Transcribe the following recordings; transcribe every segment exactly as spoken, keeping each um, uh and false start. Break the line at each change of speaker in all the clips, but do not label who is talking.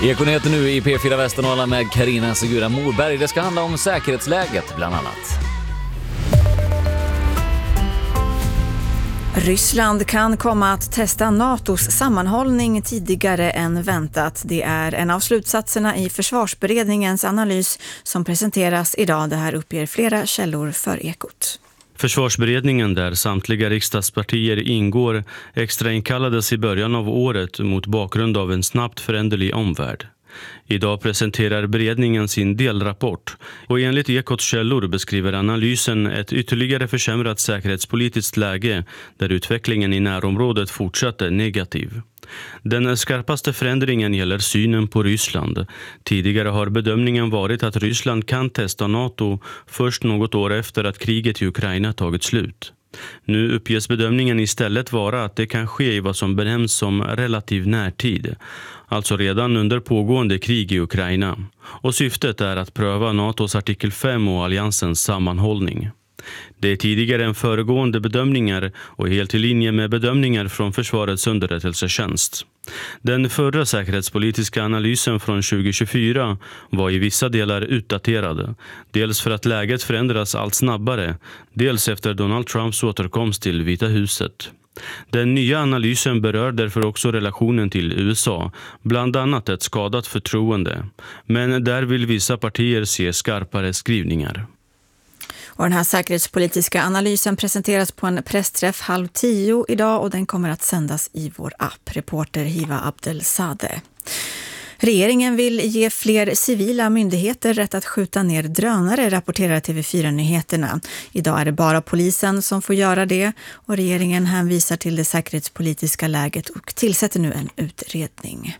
Ekonyheter nu i P fyra Västernorrland med Carina Segura Morberg. Det ska handla om säkerhetsläget bland annat.
Ryssland kan komma att testa NATOs sammanhållning tidigare än väntat. Det är en av slutsatserna i försvarsberedningens analys som presenteras idag. Det här uppger flera källor för Ekot.
Försvarsberedningen, där samtliga riksdagspartier ingår, extrainkallades i början av året mot bakgrund av en snabbt föränderlig omvärld. Idag presenterar beredningen sin delrapport och enligt Ekots källor beskriver analysen ett ytterligare försämrat säkerhetspolitiskt läge där utvecklingen i närområdet fortsatte negativ. Den skarpaste förändringen gäller synen på Ryssland. Tidigare har bedömningen varit att Ryssland kan testa NATO först något år efter att kriget i Ukraina tagit slut. Nu uppges bedömningen istället vara att det kan ske i vad som benämns som relativ närtid, alltså redan under pågående krig i Ukraina. Och syftet är att pröva NATOs artikel fem och alliansens sammanhållning. Det är tidigare än föregående bedömningar och helt i linje med bedömningar från Försvarets underrättelsetjänst. Den förra säkerhetspolitiska analysen från tjugo tjugofyra var i vissa delar utdaterad. Dels för att läget förändras allt snabbare, dels efter Donald Trumps återkomst till Vita huset. Den nya analysen berör därför också relationen till U S A, bland annat ett skadat förtroende. Men där vill vissa partier se skarpare skrivningar.
Och den här säkerhetspolitiska analysen presenteras på en pressträff halv tio idag och den kommer att sändas i vår app. Reporter Hiva Abdelsade. Regeringen vill ge fler civila myndigheter rätt att skjuta ner drönare, rapporterar T V fyra-nyheterna. Idag är det bara polisen som får göra det och regeringen hänvisar till det säkerhetspolitiska läget och tillsätter nu en utredning.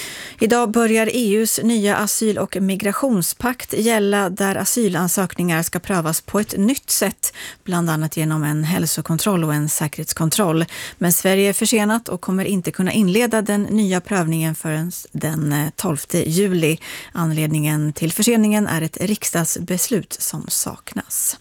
Idag börjar E U:s nya asyl- och migrationspakt gälla där asylansökningar ska prövas på ett nytt sätt, bland annat genom en hälsokontroll och en säkerhetskontroll. Men Sverige är försenat och kommer inte kunna inleda den nya prövningen förrän den tolfte juli. Anledningen till förseningen är ett riksdagsbeslut som saknas.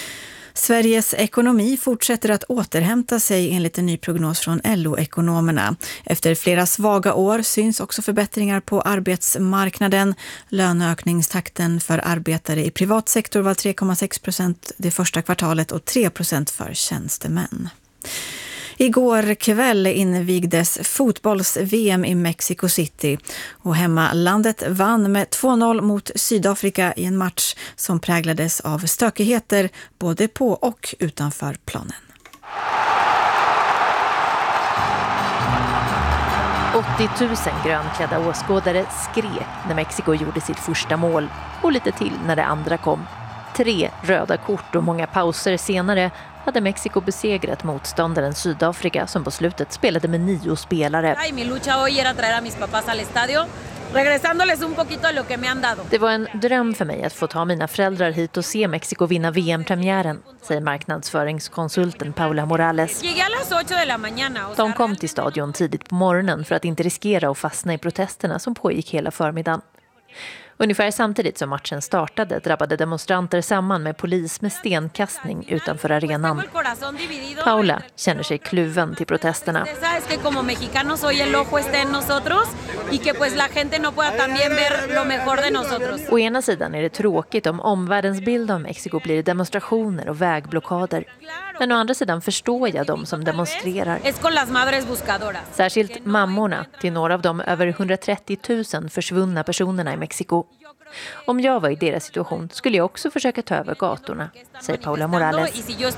Sveriges ekonomi fortsätter att återhämta sig enligt en ny prognos från L O-ekonomerna. Efter flera svaga år syns också förbättringar på arbetsmarknaden. Löneökningstakten för arbetare i privat sektor var tre komma sex procent det första kvartalet och tre procent för tjänstemän. Igår kväll invigdes fotbolls-V M i Mexico City och hemmalandet vann med två noll mot Sydafrika i en match som präglades av stökigheter både på och utanför planen.
åttio tusen grönklädda åskådare skrek när Mexiko gjorde sitt första mål och lite till när det andra kom. Tre röda kort och många pauser senare hade Mexiko besegrat motståndaren Sydafrika som på slutet spelade med nio spelare. Det var en dröm för mig att få ta mina föräldrar hit och se Mexiko vinna V M-premiären, säger marknadsföringskonsulten Paula Morales. De kom till stadion tidigt på morgonen för att inte riskera att fastna i protesterna som pågick hela förmiddagen. Ungefär samtidigt som matchen startade drabbade demonstranter samman med polis med stenkastning utanför arenan. Paula känner sig kluven till protesterna. Å ena sidan är det tråkigt om omvärldens bild av Mexiko blir demonstrationer och vägblockader. Men å andra sidan förstår jag dem som demonstrerar. Särskilt mammorna till några av de över hundratrettio tusen försvunna personerna i Mexiko. Om jag var i deras situation skulle jag också försöka ta över gatorna, säger Paula Morales.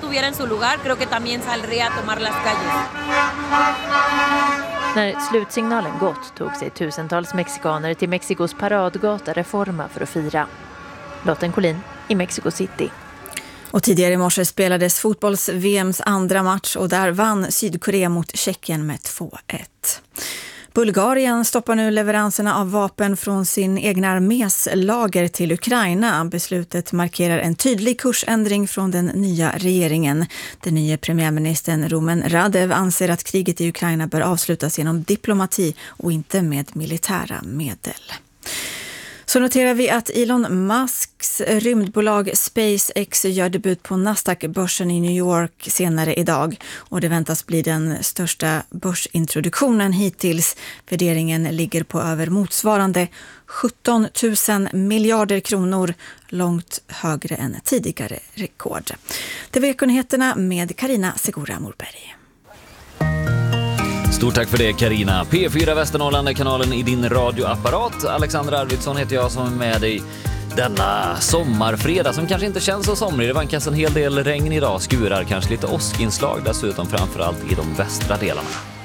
När slutsignalen gått tog sig tusentals mexikaner till Mexikos paradgata Reforma för att fira. Lotten Collin i Mexico City.
Och tidigare i morse spelades fotbolls-V M:s andra match och där vann Sydkorea mot Tjeckien med två ett. Bulgarien stoppar nu leveranserna av vapen från sin egna armés lager till Ukraina. Beslutet markerar en tydlig kursändring från den nya regeringen. Den nya premiärministern Rumen Radev anser att kriget i Ukraina bör avslutas genom diplomati och inte med militära medel. Så noterar vi att Elon Musk Musks rymdbolag SpaceX gör debut på Nasdaq-börsen i New York senare idag och det väntas bli den största börsintroduktionen hittills. Värderingen ligger på över motsvarande sjutton tusen miljarder kronor, långt högre än tidigare rekord. Det var Ekonyheterna med Carina Segura Morberg.
Stort tack för det, Carina. P fyra Västernorrland är kanalen i din radioapparat. Alexander Arvidsson heter jag som är med dig denna sommarfredag som kanske inte känns så somrig. Det vankas en hel del regn idag, skurar, kanske lite åskinslag dessutom, framförallt i de västra delarna.